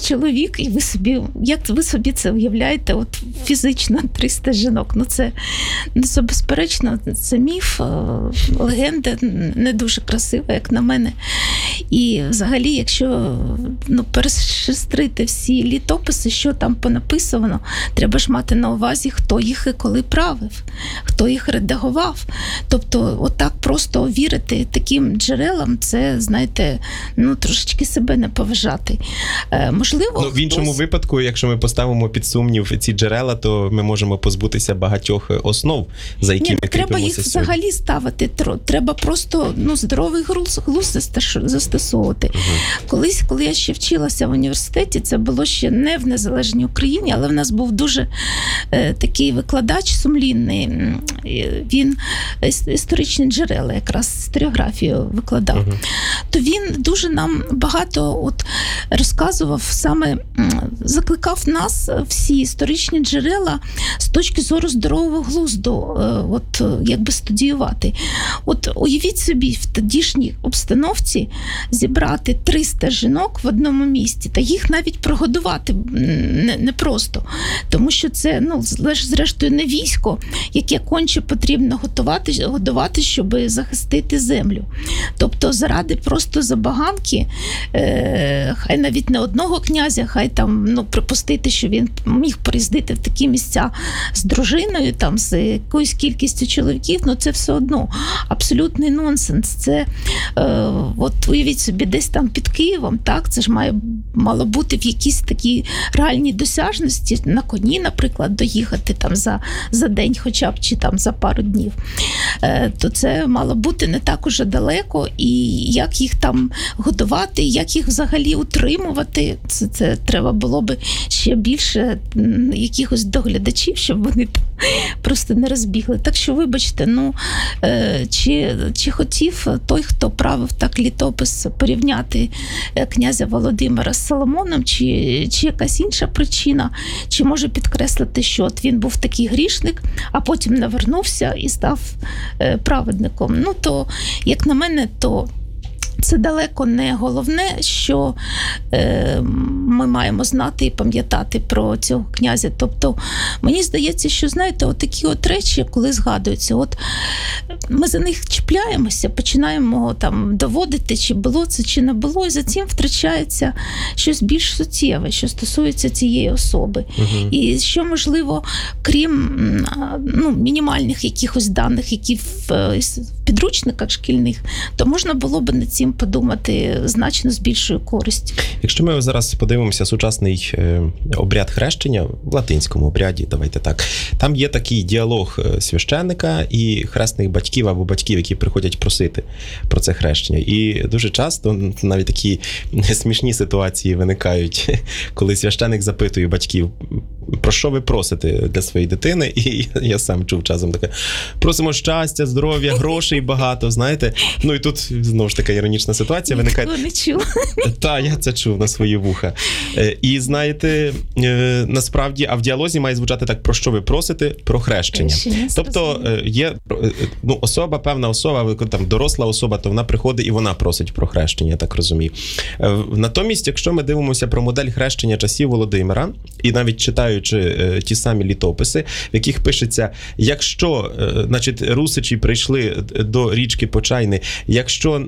чоловік, і як ви собі це уявляєте, от фізично 300 жінок, це безперечно, це міф, легенда, не дуже красива, як на мене. І взагалі, якщо перешестрити всі літописи, що там понаписано, треба ж мати на увазі, хто їх і коли правив, хто їх редагував. Тобто, отак просто вірити таким джерелам, це, знаєте, трошечки себе не поважати. Можливо, в іншому випадку, якщо ми поставимо під сумнів ці джерела, то ми можемо позбутися багатьох основ, за якими кріпимося. Треба їх взагалі ставити. Треба просто здоровий глузд застосовувати. Колись, коли я ще вчилася в університеті, це було ще не в незалежній Україні, але в нас був дуже такий викладач сумлінний. Він історичні джерела, якраз історіографію викладав. То він дуже нам багато розказував, саме закликав нас всі історичні джерела з точки зору здорового глузду якби студіювати. Уявіть собі, в тодішній обстановці зібрати 300 жінок в одному місті, та їх навіть прогодувати непросто. Тому що це, зрештою, не військо, яке конче потрібно годувати, щоб захистити землю. Тобто заради просто забаганки, хай навіть не одного князя, хай там, припустити, що він міг приїздити в такі місця з дружиною, там, з якоюсь кількістю чоловіків, це все одно абсолютний нонсенс. Це, уявіть собі, десь там під Києвом, так, це ж мало бути в якійсь такій реальній досяжності, на коні, наприклад, доїхати там за день хоча б, чи там за пару днів. То це мало бути не так уже далеко, і як їх там годувати, як їх взагалі утримувати, це треба було би ще більше якихось доглядачів, щоб вони просто не розбігли. Так що, вибачте, чи хотів той, хто правив так літопис, порівняти князя Володимира з Соломоном, чи якась інша причина, чи може підкреслити, що він був такий грішник, а потім навернувся і став праведником. То, як на мене, то це далеко не головне, що ми маємо знати і пам'ятати про цього князя. Тобто, мені здається, що, знаєте, такі речі, коли згадуються, ми за них чіпляємося, починаємо там доводити, чи було це, чи не було, і за цим втрачається щось більш суттєве, що стосується цієї особи. І що, можливо, крім мінімальних якихось даних, які в підручниках шкільних, то можна було б над цим подумати значно з більшою користю. Якщо ми зараз подивимося сучасний обряд хрещення, в латинському обряді, давайте так, там є такий діалог священника і хресних батьків або батьків, які приходять просити про це хрещення. І дуже часто навіть такі смішні ситуації виникають, коли священик запитує батьків, про що ви просите для своєї дитини? І я сам чув часом таке: просимо щастя, здоров'я, грошей багато, знаєте. І тут, знову ж така іронічна ситуація виникає. Ніхто не чув. Так, я це чув на свої вуха. І, насправді, а в діалозі має звучати так: про що ви просите? Про хрещення. Тобто, є особа, певна особа, там доросла особа, то вона приходить і вона просить про хрещення, я так розумію. Натомість, якщо ми дивимося про модель хрещення часів Володимира, і навіть читаючи ті самі літописи, в яких пишеться, якщо, русичі прийшли до річки Почайни, якщо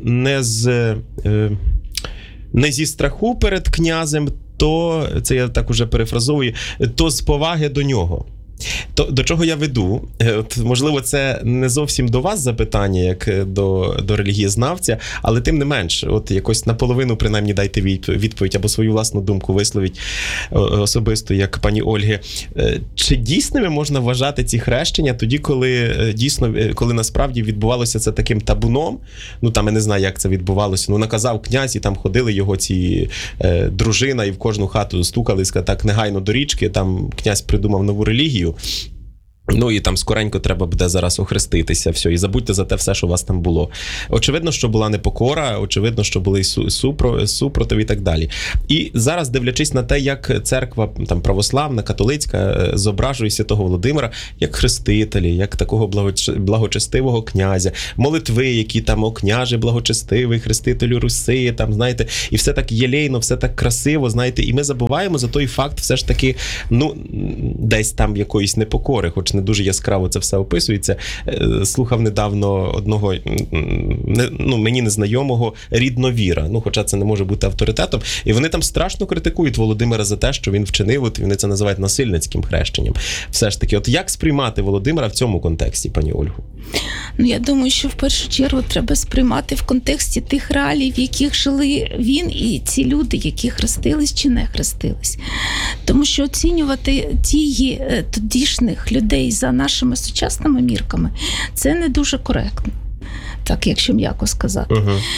не зі страху перед князем, то, це я так уже перефразовую, то з поваги до нього. До чого я веду? Можливо, це не зовсім до вас запитання, як до релігієзнавця, але тим не менш, якось наполовину, принаймні, дайте відповідь або свою власну думку висловіть особисто, як пані Ольги. Чи дійсними можна вважати ці хрещення тоді, коли насправді відбувалося це таким табуном? Там я не знаю, як це відбувалося. Наказав князь, і там ходили його ці дружина, і в кожну хату стукали, так негайно до річки, там князь придумав нову релігію. Ну і там скоренько треба буде зараз охреститися, все, і забудьте за те все, що у вас там було. Очевидно, що була непокора, очевидно, що були супротив і так далі. І зараз, дивлячись на те, як церква там православна, католицька зображує святого Володимира як хрестителі, як такого благочестивого князя, молитви, які там о княже благочестивий, хрестителю Руси, там, знаєте, і все так єлейно, все так красиво, знаєте, і ми забуваємо за той факт все ж таки, ну, десь там якоїсь непокори, хоч не дуже яскраво це все описується. Слухав недавно одного, ну, мені незнайомого рідновіра, ну, хоча це не може бути авторитетом, і вони там страшно критикують Володимира за те, що він вчинив, от вони це називають насильницьким хрещенням. Все ж таки, от як сприймати Володимира в цьому контексті, пані Ольгу? Ну, я думаю, що в першу чергу треба сприймати в контексті тих реалій, в яких жили він і ці люди, які хрестились чи не хрестились. Тому що оцінювати дії тодішніх людей за нашими сучасними мірками – це не дуже коректно. Так, якщо м'яко сказати.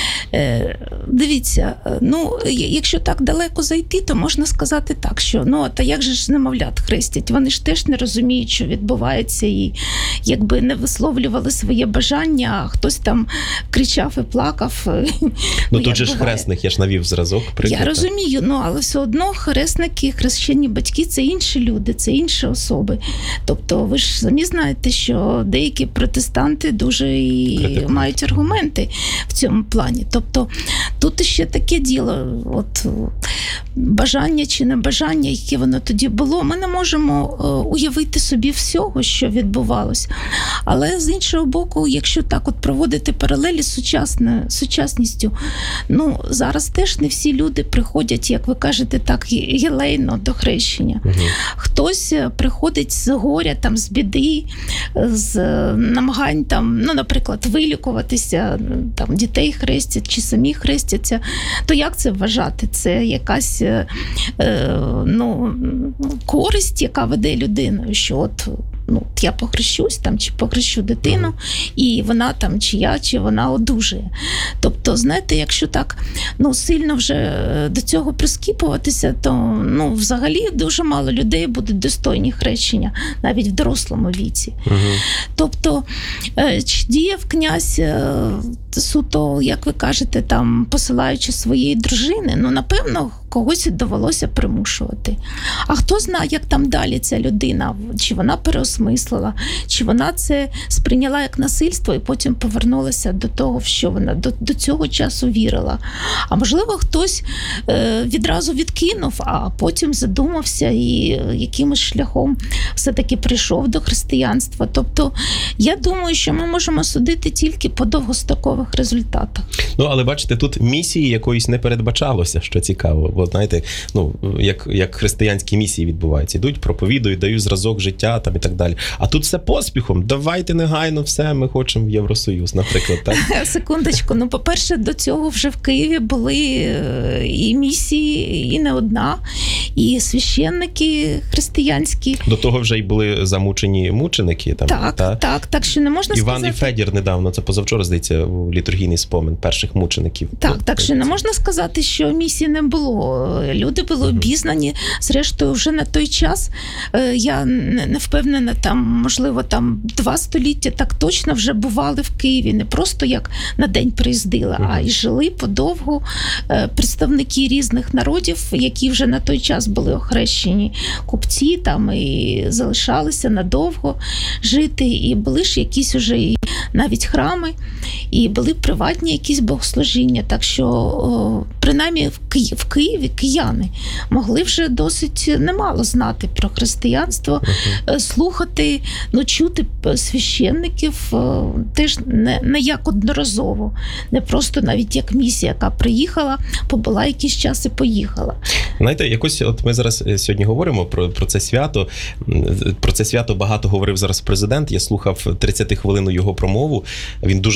Дивіться, ну, якщо так далеко зайти, то можна сказати так, що, ну, та як же ж немовлят хрестять? Вони ж теж не розуміють, що відбувається, і якби не висловлювали своє бажання, а хтось там кричав і плакав. Ну, тут же ж хресних, я ж навів зразок. Я розумію, ну, але все одно хресники, хрещені батьки – це інші люди, це інші особи. Тобто, ви ж самі знаєте, що деякі протестанти дуже і мають аргументи в цьому плані. Тобто тут ще таке діло, от бажання чи небажання, яке воно тоді було, ми не можемо уявити собі всього, що відбувалось. Але з іншого боку, якщо так от проводити паралелі з сучасністю, ну, зараз теж не всі люди приходять, як ви кажете, так єлейно до хрещення. Хтось приходить з горя, там, з біди, з намагань, там, ну, наприклад, вилікуватися, там, дітей хрестять чи самі хрестяться, то як це вважати? Це якась ну, користь, яка веде людиною, що от, ну, я похрещусь там, чи похрещу дитину, і вона там, чи вона одужує. Тобто, знаєте, якщо так, ну, сильно вже до цього прискіпуватися, то, ну, взагалі дуже мало людей будуть достойні хрещення, навіть в дорослому віці. Тобто, чи діяв князь суто, як ви кажете, там, посилаючи своєї дружини, ну, напевно, когось довелося примушувати. А хто знає, як там далі ця людина, чи вона переосмислила, чи вона це сприйняла як насильство і потім повернулася до того, в що вона до цього часу вірила. А можливо, хтось відразу відкинув, а потім задумався і якимось шляхом все-таки прийшов до християнства. Тобто, я думаю, що ми можемо судити тільки по довгострокових результатах. Ну, але бачите, тут місії якоїсь не передбачалося, що цікаво. Бо, знаєте, ну, як християнські місії відбуваються. Йдуть, проповідують, дають зразок життя там і так далі. А тут все поспіхом. Давайте негайно все, ми хочемо в Євросоюз, наприклад. Так? Секундочку. Ну, по-перше, до цього вже в Києві були і місії, і не одна, і священники християнські. До того вже й були замучені мученики. Там, так, що не можна Іван сказати. і Федір недавно, це позавчора, здається, у літургійний спомин перших мучеників. Так, що не можна сказати, що місії не було. Люди були обізнані. Зрештою, вже на той час, я не впевнена, там, можливо, там 2 століття так точно вже бували в Києві. Не просто як на день приїздили, а й жили подовгу представники різних народів, які вже на той час були охрещені купці, там, і залишалися надовго жити. І були ж якісь уже і навіть храми, і були приватні якісь богослужіння. Так що, принаймні, в Києві кияни могли вже досить немало знати про християнство, слухати, ну, чути священників теж не як одноразово, не просто навіть як місія, яка приїхала, побула якийсь час і поїхала. Знаєте, якось от ми зараз сьогодні говоримо про це свято. Про це свято багато говорив зараз президент. Я слухав 30-хвилинну його промову. Він дуже багато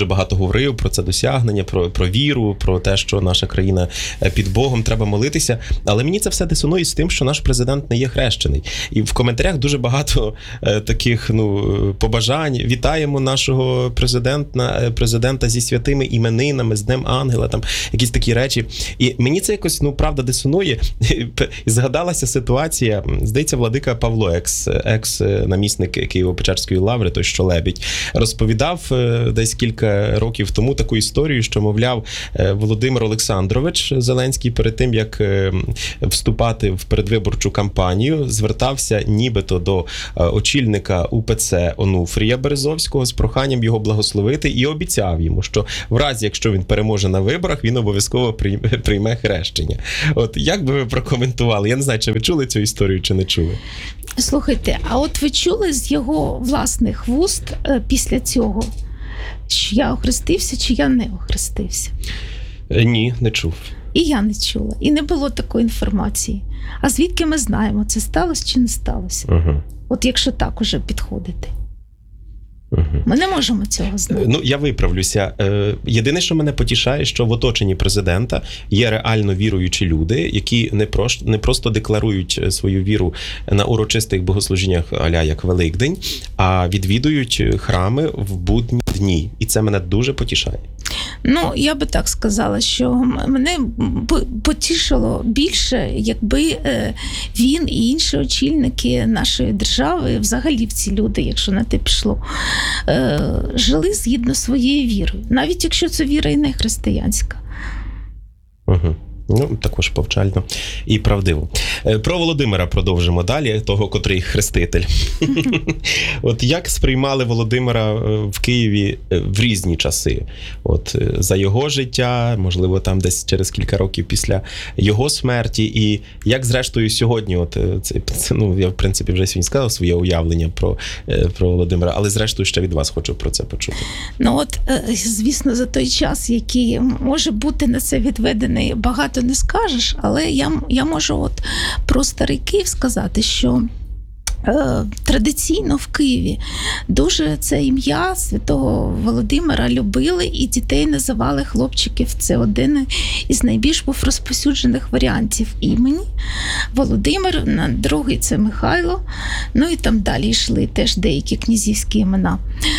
говорив про це досягнення, про віру, про те, що наша країна під Богом, треба молитися. Але мені це все дисонує з тим, що наш президент не є хрещений. І в коментарях дуже багато таких побажань. Вітаємо нашого президента зі святими іменинами, з Днем Ангела, там якісь такі речі. І мені це якось, правда, дисонує. І згадалася ситуація, здається, владика Павло, екс-намісник Києво-Печерської лаври, той, що Лебідь, розповідав десь кілька років тому таку історію, що, мовляв, Володимир Олександрович Зеленський перед тим, як вступати в передвиборчу кампанію, звертався нібито до очільника УПЦ Онуфрія Березовського з проханням його благословити і обіцяв йому, що в разі, якщо він переможе на виборах, він обов'язково прийме хрещення. От як би ви прокоментували? Я не знаю, чи ви чули цю історію, чи не чули? Слухайте, а от ви чули з його власних вуст після цього, що я охрестився, чи я не охрестився? Ні, не чув. І я не чула. І не було такої інформації. А звідки ми знаємо, це сталося чи не сталося? Угу. От якщо так уже підходити. Ми не можемо цього знати. Я виправлюся. Єдине, що мене потішає, що в оточенні президента є реально віруючі люди, які не просто декларують свою віру на урочистих богослужіннях а-ля як Великдень, а відвідують храми в будні дні. І це мене дуже потішає. Я би так сказала, що мене потішило більше, якби він і інші очільники нашої держави, взагалі ці люди, якщо на те пішло, жили згідно своєю вірою, навіть якщо це віра і не християнська. Угу. Також повчально і правдиво. Про Володимира продовжимо далі, того, котрий хреститель. От як сприймали Володимира в Києві в різні часи? От за його життя, можливо, там десь через кілька років після його смерті, і як зрештою сьогодні, я в принципі вже сьогодні сказав своє уявлення про Володимира, але зрештою ще від вас хочу про це почути. Звісно, за той час, який може бути на це відведений, багато не скажеш, але я можу про Старий Київ сказати, що традиційно в Києві дуже це ім'я святого Володимира любили, і дітей називали хлопчиків. Це один із найбільш був розповсюджених варіантів імені. Володимир, другий це Михайло, і там далі йшли теж деякі князівські імена.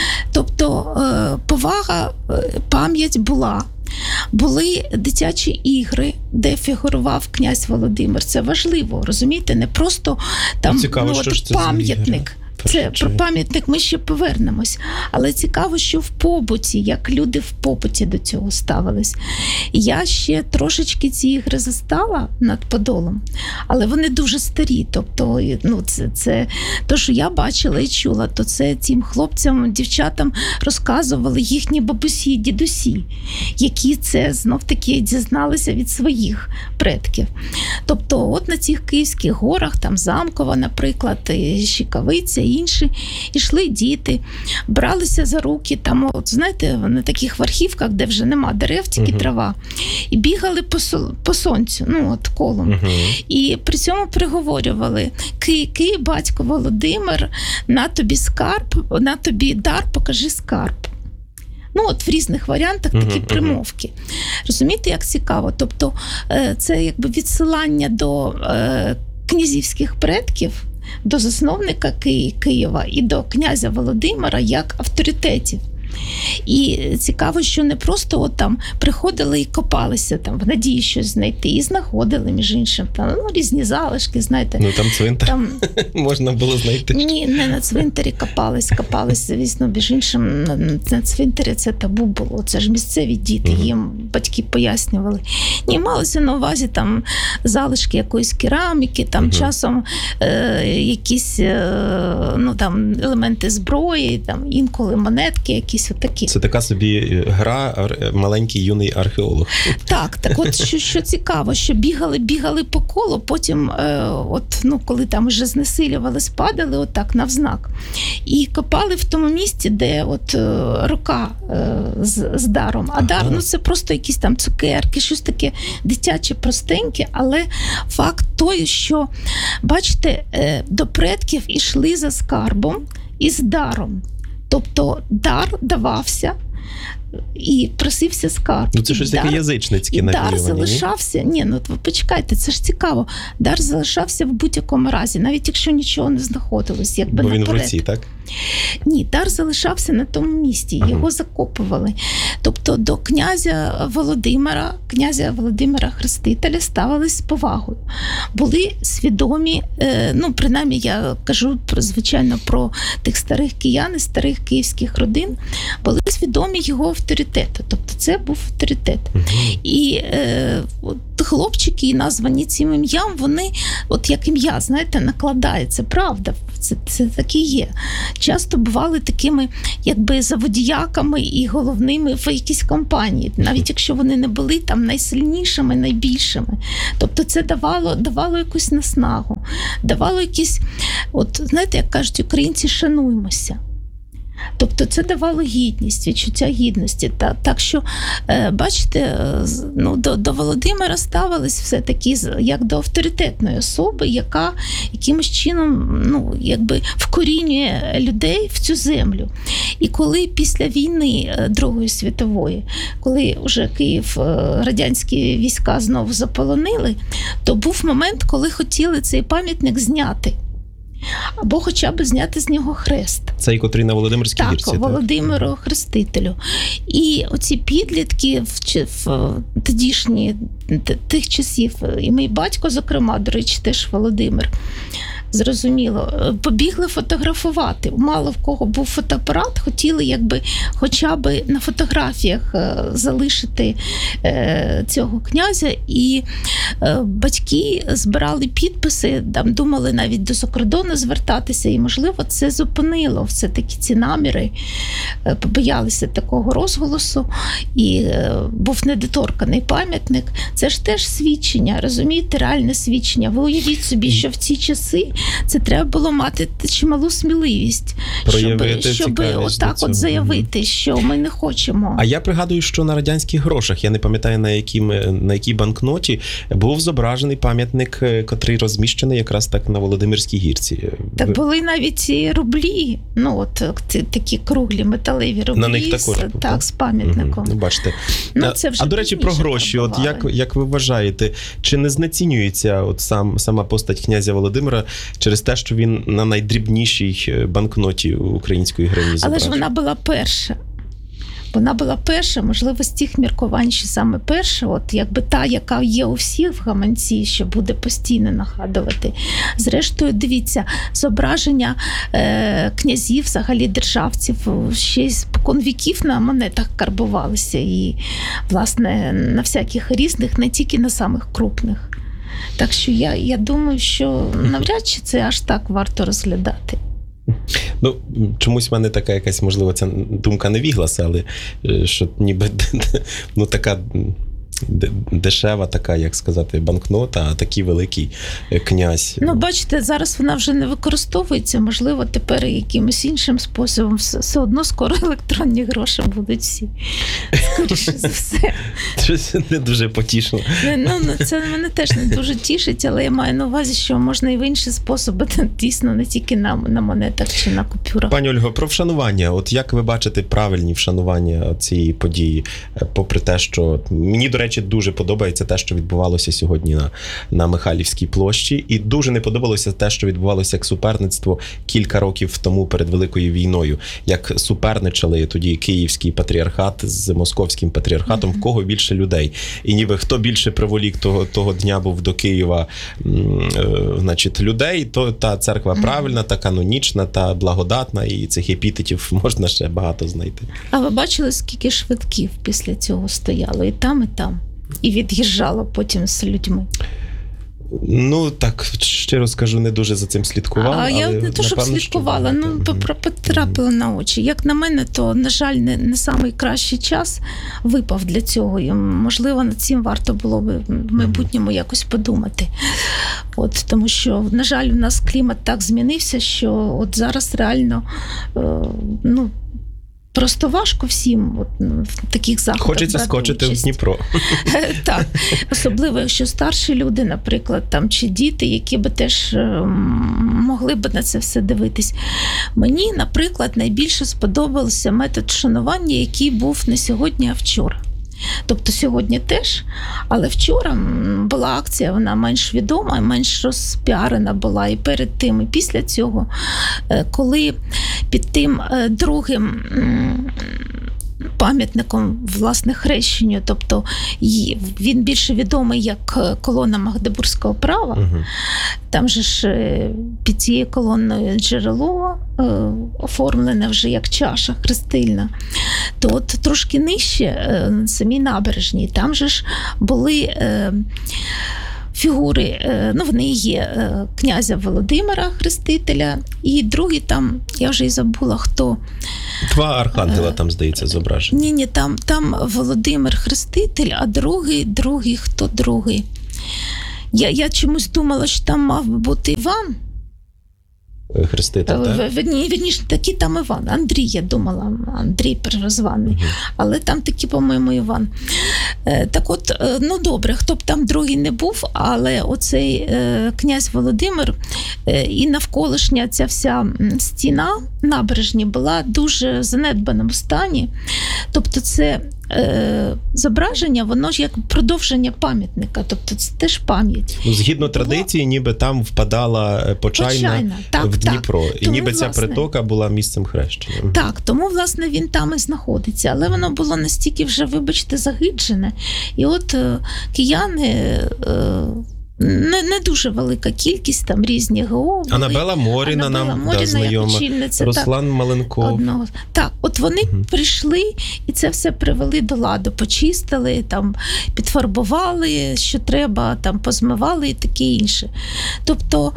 Тобто повага, пам'ять була. Були дитячі ігри, де фігурував князь Володимир. Це важливо, розумієте? Не просто там пам'ятник. Це про пам'ятник ми ще повернемось. Але цікаво, що в побуті, як люди в побуті до цього ставились. Я ще трошечки ці ігри застала над Подолом, але вони дуже старі. Тобто, це то, що я бачила і чула, то це цим хлопцям, дівчатам розказували їхні бабусі, дідусі, які це знов-таки дізналися від своїх предків. Тобто, от на цих Київських горах, там Замкова, наприклад, Щекавиця, інші, йшли діти, бралися за руки, там, знаєте, на таких верхівках, де вже нема дерев, тільки трава, і бігали по сонцю, колом. І при цьому приговорювали: «Ки, батько Володимир, на тобі скарб, на тобі дар, покажи скарб». В різних варіантах такі примовки. Розумієте, як цікаво? Тобто це якби відсилання до князівських предків, до засновника Києва і до князя Володимира як авторитетів. І цікаво, що не просто там приходили і копалися там в надії щось знайти, і знаходили, між іншим, там різні залишки, знаєте. Там цвинтар можна було знайти. Ні, не на цвинтарі копались, звісно, між іншим, на цвинтарі це табу було, це ж місцеві діти, їм батьки пояснювали. Ні, малося на увазі там залишки якоїсь кераміки, там часом якісь там елементи зброї, там інколи монетки якісь отакі. Це така собі гра, маленький юний археолог. Так, от що цікаво, що бігали по колу, потім, коли там вже знесилювали, спадали отак навзнак. І копали в тому місці, де рука з даром. А дар, це просто якісь там цукерки, щось таке дитяче, простеньке, але факт той, що, бачите, до предків ішли за скарбом і з даром. Тобто дар давався і просився скарб. Ну, це щось таке язичницьке і дар навіювання, залишався. Ні, ну ви почекайте, це ж цікаво. Дар залишався в будь-якому разі, навіть якщо нічого не знаходилось, якби бо він наперед. в руці, так? Ні, дар залишався на тому місці, його закопували. Тобто до князя Володимира Хрестителя ставились з повагою. Були свідомі, ну, принаймні я кажу, звичайно, про тих старих киян, старих київських родин, були свідомі його авторитету. Тобто це був авторитет. І от хлопчики, названі цим ім'ям, вони, от як ім'я, знаєте, накладає, це правда, це так і є. Часто бували такими, якби, заводіяками і головними в якійсь компанії, навіть якщо вони не були там найсильнішими, найбільшими. Тобто це давало якусь наснагу, давало якісь, от знаєте, як кажуть українці, шануймося. Тобто це давало гідність, відчуття гідності. Так що, бачите, ну, до Володимира ставились все-таки як до авторитетної особи, яка якимось чином, ну, якби вкорінює людей в цю землю. І коли після війни Другої світової, коли вже Київ радянські війська знову заполонили, то був момент, коли хотіли цей пам'ятник зняти. Або хоча б зняти з нього хрест. Цей, котрий на Володимирській гірці. Так, Володимиру Хрестителю. І оці підлітки в тодішні тих часів, і мій батько, зокрема, до речі, теж Володимир, зрозуміло, побігли фотографувати. Мало в кого був фотоапарат, хотіли якби хоча б на фотографіях залишити цього князя. І батьки збирали підписи, там думали навіть до закордону звертатися, і, можливо, це зупинило все-таки ці наміри. Побоялися такого розголосу, і був недоторканий пам'ятник. Це ж теж свідчення, розумієте, реальне свідчення. Ви уявіть собі, що в ці часи це треба було мати чималу сміливість, щоб отак от заявити, що ми не хочемо. А я пригадую, що на радянських грошах, я не пам'ятаю, на якій банкноті, був зображений пам'ятник, котрий розміщений якраз так на Володимирській гірці. Так були навіть і рублі, ну от такі круглі металеві рублі. На них також був, так, з пам'ятником. Ну, бачите. Ну, це вже до речі, про гроші. От як ви вважаєте, чи не знецінюється от сама постать князя Володимира через те, що він на найдрібнішій банкноті української гривні зображений? Але ж вона була перша. Вона була перша, можливо, з тих міркувань, що саме перша, от якби та, яка є у всіх в гаманці, що буде постійно нагадувати. Зрештою, дивіться, зображення князів, взагалі державців, ще спокон віків на монетах карбувалися. І, власне, на всяких різних, не тільки на самих крупних. Так що я думаю, що навряд чи це аж так варто розглядати. Ну, чомусь в мене така якась, можливо, ця думка не вігласа, але що ніби ну, така дешева така, як сказати, банкнота, а такий великий князь. Ну, бачите, зараз вона вже не використовується, можливо, тепер якимось іншим способом. Все одно скоро електронні гроші будуть всі. Скоріше за все. Щось не дуже потішно. Ну, це мене теж не дуже тішить, але я маю на увазі, що можна і в інші способи, дійсно, не тільки на монетах чи на купюрах. Пані Ольго, про вшанування. От як ви бачите правильні вшанування цієї події? Попри те, що мені, до речі, дуже подобається те, що відбувалося сьогодні на Михайлівській площі, і дуже не подобалося те, що відбувалося як суперництво кілька років тому перед Великою війною, як суперничали тоді Київський патріархат з Московським патріархатом, в кого більше людей. І ніби хто більше приволік того дня був до Києва, значить, людей, то та церква правильна, та канонічна, та благодатна, і цих епітетів можна ще багато знайти. А ви бачили, скільки швидків після цього стояло? І там, і там. І від'їжджало потім з людьми. Ну, так, щиро скажу, не дуже за цим слідкувала. А я не то, щоб слідкувала, потрапила на очі. Як на мене, то, на жаль, не самий кращий час випав для цього. І, можливо, над цим варто було б в майбутньому якось подумати. От, тому що, на жаль, у нас клімат так змінився, що от зараз реально, Просто важко всім в таких заходах Хочеться брати скочити участь. в Дніпро. Так, особливо, якщо старші люди, наприклад, там, чи діти, які би теж могли б на це все дивитись. Мені, наприклад, найбільше сподобався метод шанування, який був не сьогодні, а вчора. Тобто сьогодні теж, але вчора була акція, вона менш відома, менш розпіарена була і перед тим, і після цього, коли під тим другим пам'ятником, власне, хрещенню, тобто він більше відомий як колона Магдебурзького права, там же ж під цією колоною джерело оформлене вже як чаша хрестильна, то от трошки нижче самій набережній, там же ж були фігури, вони є князя Володимира Хрестителя, і другий там, я вже і забула, хто. Два архангела там, здається, зображені. Ні, там Володимир Хреститель, а другий, хто другий? Я чомусь думала, що там мав би бути Іван. Хреститель, так? Вірніше, такий там Іван. Андрій, я думала, Андрій перезваний. Але там такий, по-моєму, Іван. Так от, добре, хто б там другий не був, але оцей князь Володимир і навколишня ця вся стіна набережні була дуже в занедбаному стані. Тобто це зображення, воно ж як продовження пам'ятника, тобто це теж пам'ять. Згідно традиції, ніби там впадала Почайна в Дніпро, і ніби ця притока була місцем хрещення. Так, тому, власне, він там і знаходиться, але воно було настільки вже, вибачте, загиджене. І от кияни... Не дуже велика кількість, там різні ГО. Анабела Моріна нам знайома, Руслан Маленков. Так, от вони прийшли і це все привели до ладу, почистили, там, підфарбували, що треба, там, позмивали і таке інше. Тобто,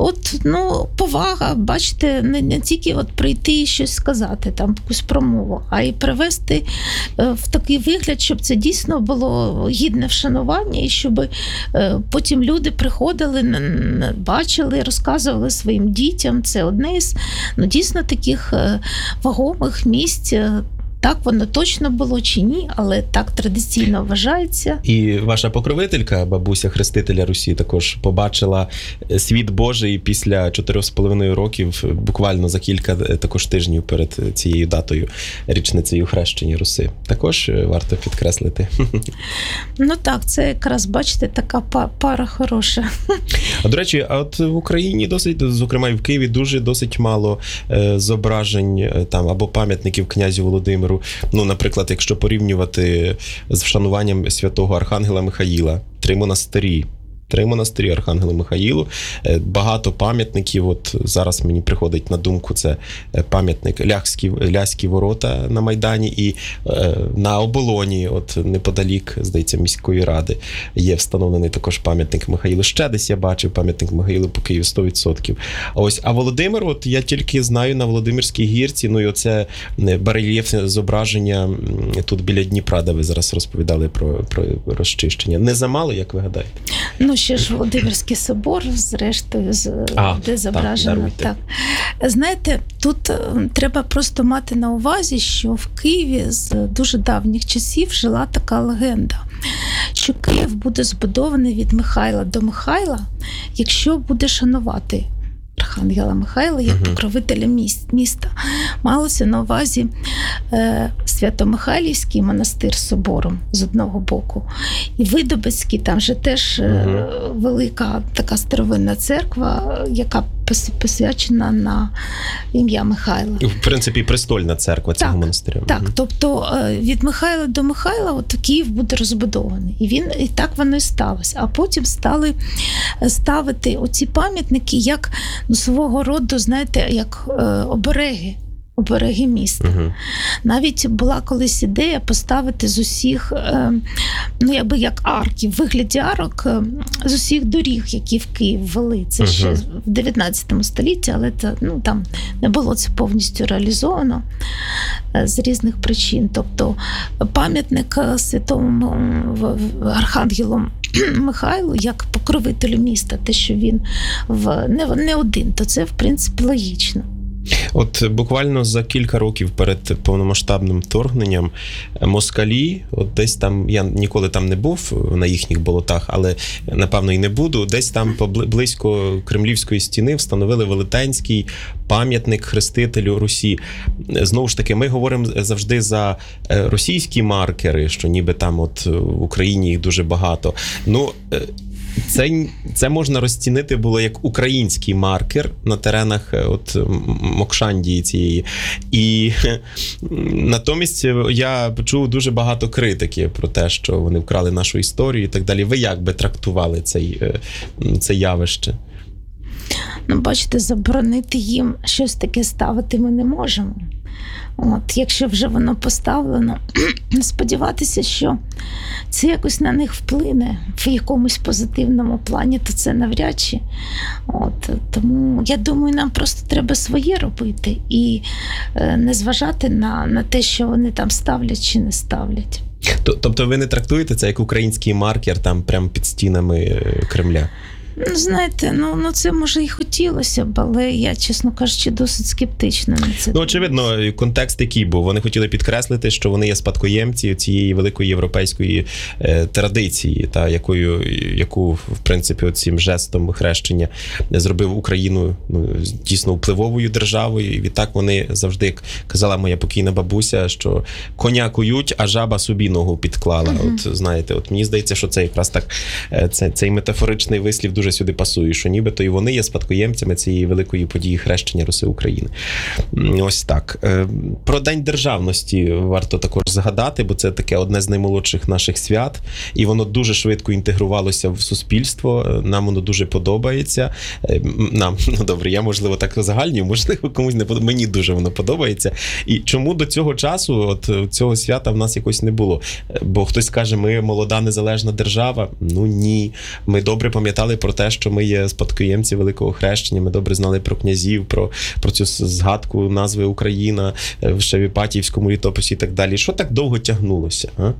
повага, бачите, не тільки от прийти і щось сказати, там, якусь промову, а й привести в такий вигляд, щоб це дійсно було гідне вшанування і щоб потім люди приходили, бачили, розказували своїм дітям. Це одне з дійсно таких вагомих місць. Так воно точно було чи ні, але так традиційно вважається. І ваша покровителька, бабуся Хрестителя Русі, також побачила світ Божий після 4,5 років, буквально за кілька також тижнів перед цією датою, річницею хрещення Руси. Також варто підкреслити. Так, це якраз, бачите, така пара хороша. А, до речі, от в Україні досить, зокрема і в Києві, досить мало зображень там або пам'ятників князю Володимиру. Наприклад, якщо порівнювати з вшануванням святого Архангела Михаїла, 3 монастирі Архангелу Михаїлу, багато пам'ятників. От зараз мені приходить на думку, це пам'ятник Ляські ворота на Майдані, і на Оболоні, от неподалік, здається, міської ради, є встановлений також пам'ятник Михаїлу. Ще десь я бачив пам'ятник Михаїлу по Києву 100%. А Володимир, от я тільки знаю на Володимирській гірці, і оце барельєфне зображення тут біля Дніпра, де ви зараз розповідали про розчищення. Не замало, як ви гадаєте? Ще ж Володимирський собор, зрештою, де зображено. Так. Знаєте, тут треба просто мати на увазі, що в Києві з дуже давніх часів жила така легенда, що Київ буде збудований від Михайла до Михайла, якщо буде шанувати Архангела Михайла як покровителя міста. Малося на увазі Свято-Михайлівський монастир з собором з одного боку. І Видобицький, там же теж велика така старовинна церква, яка посвячена на ім'я Михайла. В принципі, престольна церква цього монастиря. Так, тобто від Михайла до Михайла от Київ буде розбудований. І так воно і сталося. А потім стали ставити оці пам'ятники як свого роду, знаєте, як обереги міста. Навіть була колись ідея поставити з усіх, як арки, в вигляді арок, з усіх доріг, які в Київ ввели. Це ще в 19 столітті, але там не було це повністю реалізовано з різних причин. Тобто пам'ятник святому Архангелу Михайлу як покровителю міста, те, що він не один, то це, в принципі, логічно. От буквально за кілька років перед повномасштабним вторгненням москалі, от десь там, я ніколи там не був на їхніх болотах, але напевно і не буду, десь там близько Кремлівської стіни встановили велетенський пам'ятник хрестителю Русі. Знову ж таки, ми говоримо завжди за російські маркери, що ніби там от в Україні їх дуже багато. Ну, це можна розцінити було як український маркер на теренах от Мокшандії цієї. І натомість я почув дуже багато критики про те, що вони вкрали нашу історію і так далі. Ви як би трактували це явище? Ну, бачите, заборонити їм щось таке ставити ми не можемо. От, якщо вже воно поставлено, сподіватися, що це якось на них вплине в якомусь позитивному плані, то це навряд чи. От, тому я думаю, нам просто треба своє робити і не зважати на те, що вони там ставлять чи не ставлять. Тобто ви не трактуєте це як український маркер там прямо під стінами Кремля? Ну, знаєте, ну це може і хотілося б, але я, чесно кажучи, досить скептична на це. Ну, очевидно, контекст який був. Вони хотіли підкреслити, що вони є спадкоємці цієї великої європейської традиції, та яку, в принципі, цим жестом хрещення зробив Україну дійсно впливовою державою. І відтак вони завжди, як казала моя покійна бабуся, що коня кують, а жаба собі ногу підклала. От, знаєте, от мені здається, що це якраз так, цей метафоричний вислів дуже сюди пасує, що нібито і вони є спадкоємцями цієї великої події хрещення Руси України. Ось так. Про День державності варто також згадати, бо це таке одне з наймолодших наших свят, і воно дуже швидко інтегрувалося в суспільство. Нам воно дуже подобається. Нам, ну добре, я, можливо, так загальнюю, можливо, комусь не подобається. Мені дуже воно подобається. І чому до цього часу от цього свята в нас якось не було? Бо хтось скаже, ми молода незалежна держава. Ну ні. Ми добре пам'ятали про те, що ми є спадкоємці Великого Хрещення, ми добре знали про князів, про цю згадку назви Україна в Шевіпатіївському літописі і так далі. Що так довго тягнулося? А?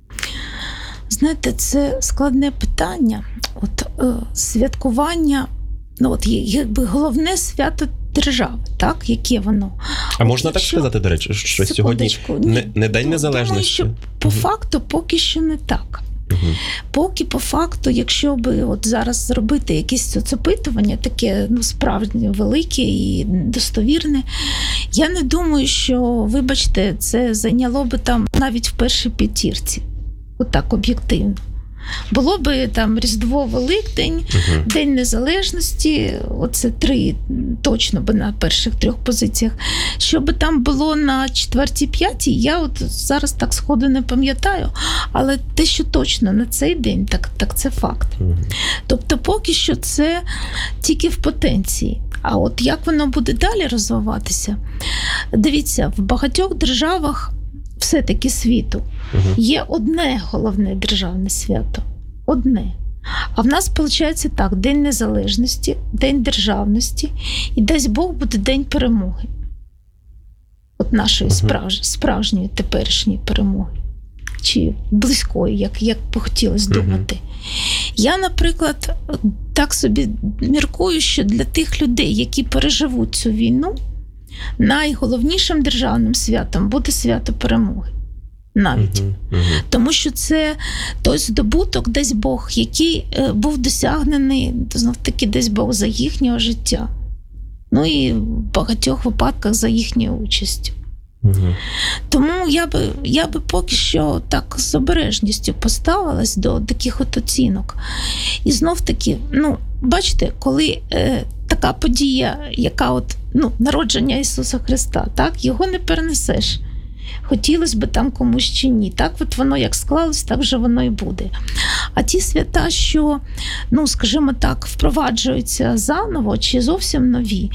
Знаєте, це складне питання. От святкування, ну от якби головне свято держави, так? Яке воно? А можна так сказати, до речі, що сьогодні не День Незалежності? Думаю, що по факту поки що не так. Поки по факту, якщо би от зараз зробити якесь соцопитування, таке справжнє, велике і достовірне, я не думаю, що, вибачте, це зайняло би там навіть в першій п'ятірці. Отак, об'єктивно. Було би там Різдво, Великдень, День Незалежності, оце 3 точно би на перших 3 позиціях. Що би там було на 4-5, я от зараз так сходу не пам'ятаю, але те, що точно на цей день, так це факт. Тобто поки що це тільки в потенції. А от як воно буде далі розвиватися? Дивіться, в багатьох державах все-таки світу є одне головне державне свято. Одне. А в нас, виходить, так, День Незалежності, День Державності і, дасть Бог, буде День Перемоги. От нашої справжньої теперішньої перемоги. Чи близької, як би хотілося думати. Я, наприклад, так собі міркую, що для тих людей, які переживуть цю війну, найголовнішим державним святом буде свято перемоги. Навіть. Тому що це той здобуток, десь Бог, який був досягнений, знов-таки, десь Бог за їхнього життя. Ну і в багатьох випадках за їхньою участю. Тому я би поки що так з обережністю поставилась до таких от оцінок. І знов-таки, бачите, коли така подія, яка от, народження Ісуса Христа, так, його не перенесеш. Хотілося б там комусь чи ні. Так от воно як склалось, так вже воно і буде. А ті свята, що, скажімо так, впроваджуються заново чи зовсім нові,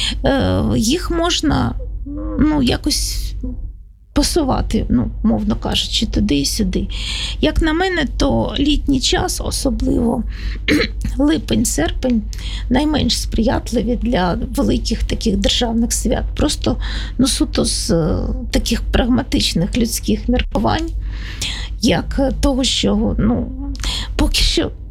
їх можна, якось посувати, мовно кажучи, туди і сюди. Як на мене, то літній час, особливо липень-серпень, найменш сприятливі для великих таких державних свят. Просто, суто з таких прагматичних людських міркувань, як того, що, поки що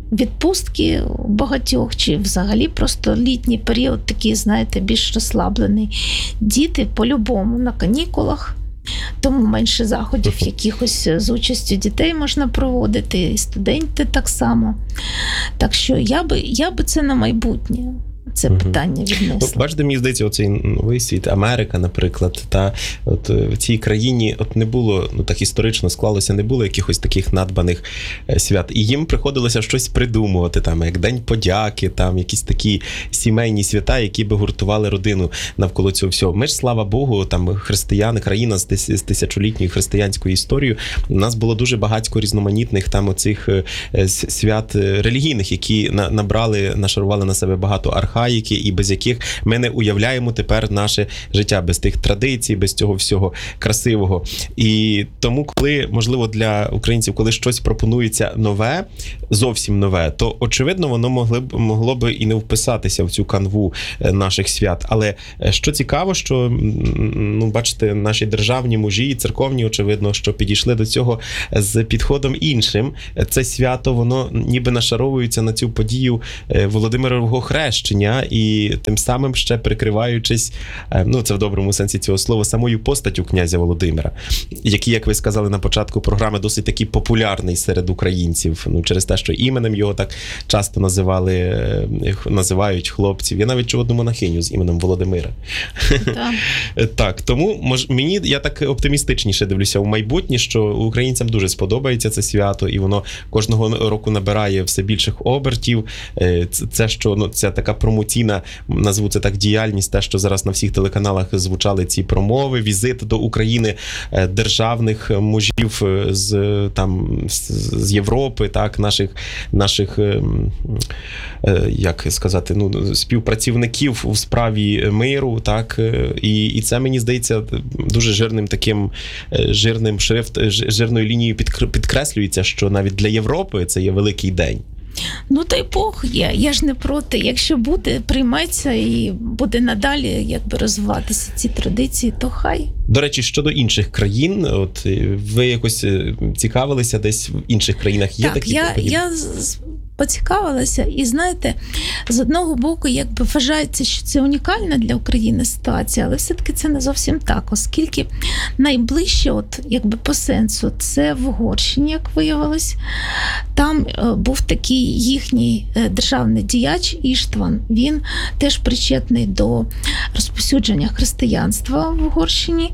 відпустки у багатьох, чи взагалі просто літній період такий, знаєте, більш розслаблений. Діти по-любому на канікулах, тому менше заходів якихось з участю дітей можна проводити, і студенти так само. Так що я би це на майбутнє. Це питання віднесло. Бачите, мені здається, оцей новий світ, Америка, наприклад, та от в цій країні от не було, так історично склалося, не було якихось таких надбаних свят. І їм приходилося щось придумувати, там, як День подяки, там, якісь такі сімейні свята, які би гуртували родину навколо цього всього. Ми ж, слава Богу, там, християни, країна з тисячолітньою християнською історією, у нас було дуже багатько різноманітних там оцих свят релігійних, які нашарували на себе багато архаїки, і без яких ми не уявляємо тепер наше життя, без тих традицій, без цього всього красивого. І тому, коли, можливо, для українців, коли щось пропонується нове, зовсім нове, то, очевидно, воно могло би і не вписатися в цю канву наших свят. Але що цікаво, що, бачите, наші державні мужі і церковні, очевидно, що підійшли до цього з підходом іншим. Це свято, воно ніби нашаровується на цю подію Володимирового хрещення, і тим самим ще прикриваючись, це в доброму сенсі цього слова, самою постаттю князя Володимира, який, як ви сказали на початку програми, досить такий популярний серед українців, через те, що іменем його так часто називають хлопців. Я навіть чув одну монахиню з іменем Володимира. Так, тому я так оптимістичніше дивлюся у майбутнє, що українцям дуже сподобається це свято, і воно кожного року набирає все більших обертів. Це така промоційна, назву це так, діяльність, те, що зараз на всіх телеканалах звучали ці промови, візит до України державних мужів з Європи, так, наших як сказати, співпрацівників у справі миру, так, і це, мені здається, дуже жирною лінією підкреслюється, що навіть для Європи це є великий день. Дай Бог, я ж не проти. Якщо буде, прийметься і буде надалі розвиватися ці традиції, то хай. До речі, щодо інших країн, от ви якось цікавилися десь в інших країнах? Є такі події? Я поцікавилася, і знаєте, з одного боку, вважається, що це унікальна для України ситуація, але все-таки це не зовсім так, оскільки найближче, по сенсу, це в Угорщині, як виявилось. Там був такий їхній державний діяч Іштван, він теж причетний до розповсюдження християнства в Угорщині.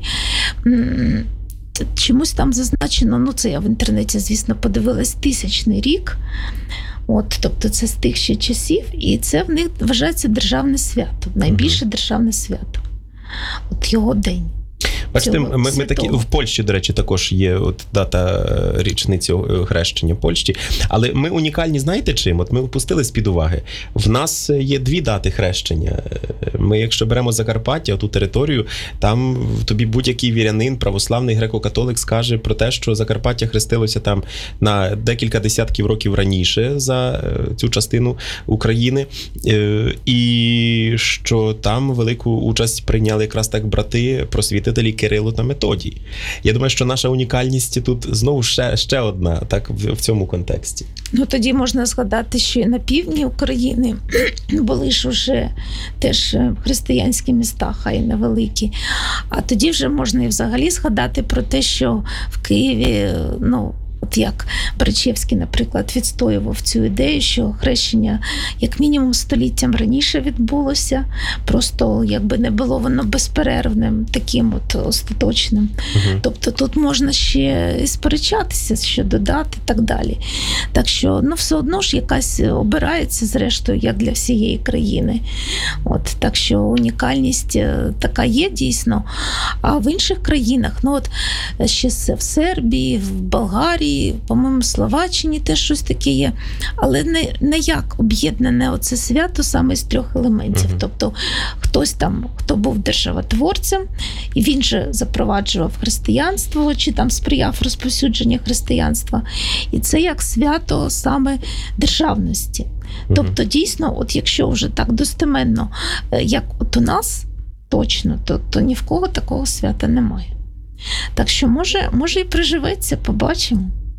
Чомусь там зазначено, це я в інтернеті, звісно, подивилась, 1000-й рік. Тобто це з тих ще часів, і це в них вважається державне свято, найбільше державне свято. Його день. Бачите, ми такі в Польщі, до речі, також є дата річниці хрещення Польщі, але ми унікальні, знаєте чим? Ми впустили з-під уваги. В нас є 2 дати хрещення. Ми, якщо беремо Закарпаття, ту територію, там тобі будь-який вірянин, православний греко-католик скаже про те, що Закарпаття хрестилося там на декілька десятків років раніше за цю частину України, і що там велику участь прийняли якраз так брати, просвітителі Кирило та Методій. Я думаю, що наша унікальність тут знову ще одна, так, в цьому контексті. Тоді можна згадати, що і на півдні України були ж уже теж християнські міста, хай невеликі. А тоді вже можна і взагалі згадати про те, що в Києві, як Беречевський, наприклад, відстоював цю ідею, що хрещення як мінімум століттям раніше відбулося, просто не було воно безперервним, таким остаточним. Тобто тут можна ще і сперечатися, що додати і так далі. Так що, все одно ж якась обирається, зрештою, як для всієї країни. Так що унікальність така є дійсно. А в інших країнах, ще в Сербії, в Болгарії, по-моєму, Словаччині теж щось таке є, але не як об'єднане оце свято саме з 3 елементів. Тобто хтось там, хто був державотворцем, і він же запроваджував християнство, чи там сприяв розповсюдженню християнства. І це як свято саме державності. Тобто дійсно, якщо вже так достеменно, як у нас точно, то ні в кого такого свята немає. Так що може і приживеться, побачимо.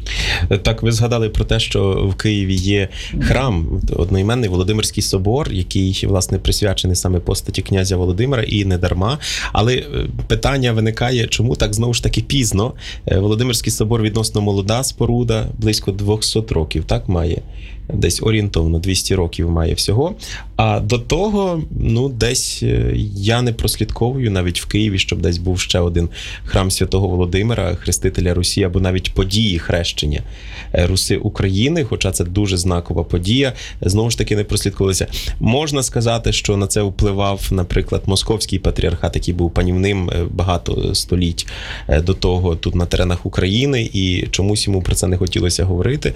Так, ви згадали про те, що в Києві є храм, одноіменний Володимирський собор, який, власне, присвячений саме постаті князя Володимира, і не дарма. Але питання виникає, чому так знову ж таки пізно? Володимирський собор відносно молода споруда, близько 200 років, так, має? Десь орієнтовно 200 років має всього. А до того, десь я не прослідковую навіть в Києві, щоб десь був ще один храм Святого Володимира, хрестителя Русі, або навіть події хрещення Руси України, хоча це дуже знакова подія, знову ж таки не прослідкувалися. Можна сказати, що на це впливав, наприклад, Московський патріархат, який був панівним багато століть до того тут на теренах України, і чомусь йому про це не хотілося говорити.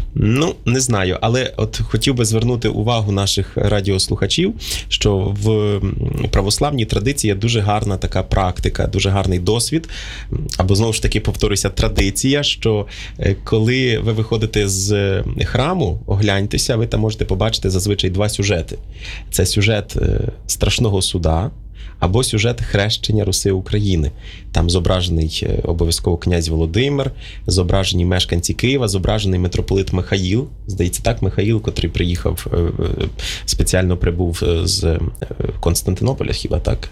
Не знаю. Але от хотів би звернути увагу наших радіослухачів, що в православній традиції є дуже гарна така практика, дуже гарний досвід, або знову ж таки повторюся, традиція, що коли ви виходите з храму, огляньтеся, ви там можете побачити зазвичай два сюжети. Це сюжет страшного суда, або сюжет хрещення Руси України. Там зображений обов'язково князь Володимир, зображені мешканці Києва, зображений митрополит Михаїл. Здається, так, Михаїл, котрий приїхав, спеціально прибув з Константинополя, хіба так?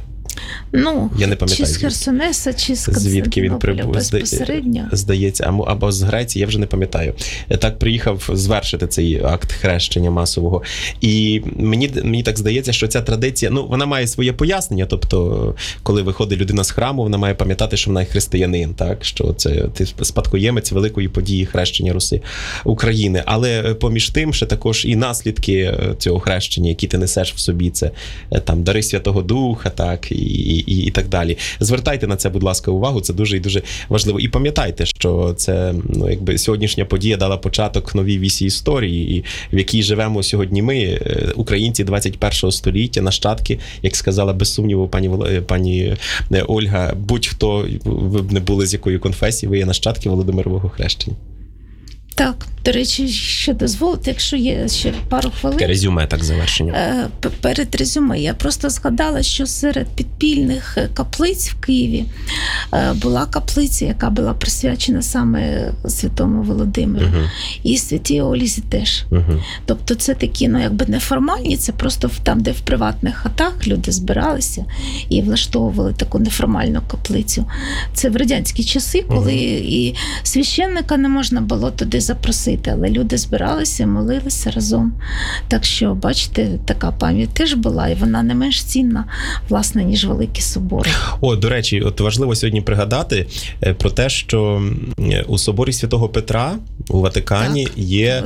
Я не пам'ятаю. Чи з Херсонеса, чи з звідки він прибув, безпосередньо. Здається, або з Греції, я вже не пам'ятаю. Так приїхав звершити цей акт хрещення масового. І мені так здається, що ця традиція, вона має своє пояснення, тобто, коли виходить людина з храму, вона має пам'ятати, що вона є християнин, так, що це ти спадкоємець великої події хрещення Руси України. Але поміж тим, ще також і наслідки цього хрещення, які ти несеш в собі, це там дари Святого Духа, так, і так далі. Звертайте на це, будь ласка, увагу, це дуже і дуже важливо. І пам'ятайте, що це, якби сьогоднішня подія дала початок новій вісі історії, і в якій живемо сьогодні ми, українці 21 століття, нащадки, як сказала без сумніву пані Ольга, будь-хто ви б не були з якої конфесії, ви є нащадки Володимирового хрещення. Так, до речі, що дозволити, якщо є ще пару хвилин. Резюме, так, завершення. Перед резюме я просто згадала, що серед підпільних каплиць в Києві була каплиця, яка була присвячена саме Святому Володимиру. І Святій Ользі теж. Тобто це такі, якби неформальні, це просто там, де в приватних хатах люди збиралися і влаштовували таку неформальну каплицю. Це в радянські часи, коли і священника не можна було туди запросити, але люди збиралися, молилися разом. Так що, бачите, така пам'ять теж була, і вона не менш цінна, власне, ніж великі собори. До речі, важливо сьогодні пригадати про те, що у соборі Святого Петра у Ватикані є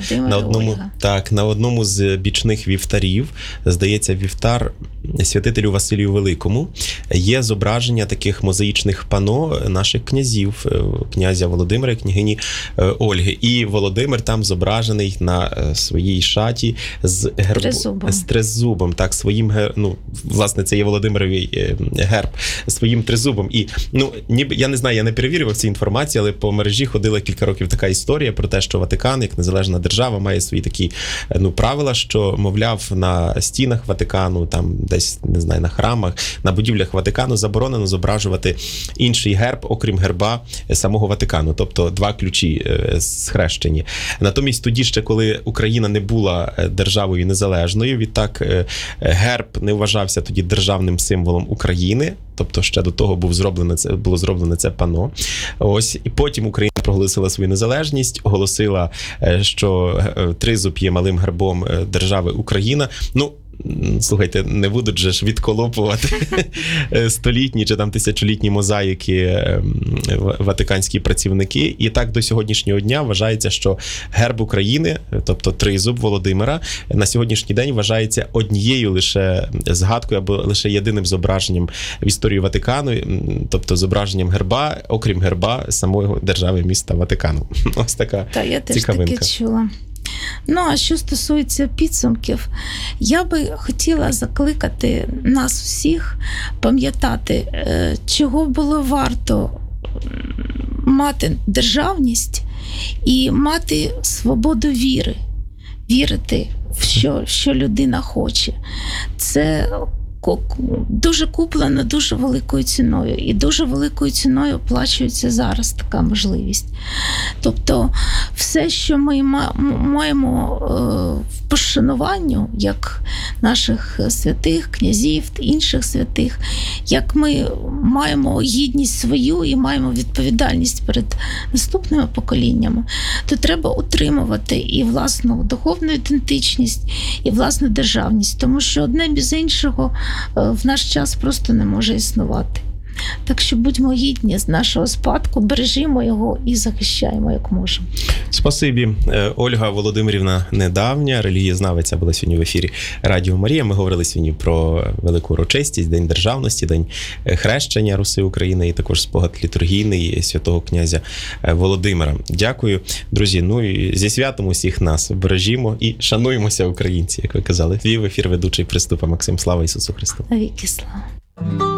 на одному з бічних вівтарів, здається, вівтар святителю Василію Великому, є зображення таких мозаїчних пано наших князів, князя Володимира і княгині Ольги. І Володимир там зображений на своїй шаті з тризубом. Так, своїм, власне, це є Володимировий герб, своїм тризубом. І, ніби, я не знаю, я не перевірював ці інформації, але по мережі ходила кілька років така історія про те, що Ватикан, як незалежна держава, має свої такі, правила, що, мовляв, на стінах Ватикану, там десь, не знаю, на храмах, на будівлях Ватикану заборонено зображувати інший герб, окрім герба самого Ватикану, тобто два ключі схрещені. Натомість тоді ще, коли Україна не була державою незалежною, відтак герб не вважався тоді державним символом України, тобто ще до того було зроблене це панно. Ось, і потім Україна проголосила свою незалежність, оголосила, що тризуб є малим гербом держави Україна. Слухайте, не будуть же ж відколопувати столітні чи там тисячолітні мозаїки ватиканські працівники. І так до сьогоднішнього дня вважається, що герб України, тобто тризуб Володимира, на сьогоднішній день вважається однією лише згадкою або лише єдиним зображенням в історії Ватикану, тобто зображенням герба, окрім герба самої держави міста Ватикану. Ось така цікавинка. Я теж таке чула. А що стосується підсумків, я би хотіла закликати нас всіх пам'ятати, чого було варто мати державність і мати свободу віри. Вірити в що людина хоче. Це дуже куплено дуже великою ціною. І дуже великою ціною оплачується зараз така можливість. Тобто все, що ми маємо в пошануванню, як наших святих, князів, інших святих, як ми маємо гідність свою і маємо відповідальність перед наступними поколіннями, то треба утримувати і власну духовну ідентичність, і власну державність, тому що одне без іншого в наш час просто не може існувати. Так що будьмо гідні з нашого спадку, бережімо його і захищаємо, як можемо. Спасибі. Ольга Володимирівна Недавня, релігієзнавиця, була сьогодні в ефірі Радіо Марія. Ми говорили сьогодні про велику урочистість, День державності, День хрещення Руси України і також спогад літургійний святого князя Володимира. Дякую, друзі. Ну і зі святом усіх нас бережімо і шануємося, українці, як ви казали. Вів ефір ведучий Приступа Максим. Слава Ісусу Христу. Навіки слава.